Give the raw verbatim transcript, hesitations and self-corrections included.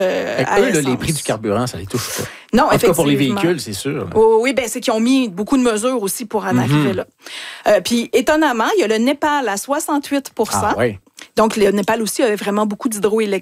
Euh, eux, là, les prix du carburant, ça les touche pas. Non, en tout cas, pour les effectivement. véhicules, c'est sûr. Oh, oui, ben c'est qu'ils ont mis beaucoup de mesures aussi pour en mm-hmm. arriver là. Euh, puis, étonnamment, il y a le Népal à soixante-huit pour cent. Ah, ouais. Donc, le Népal aussi avait vraiment beaucoup d'hydroélectricité.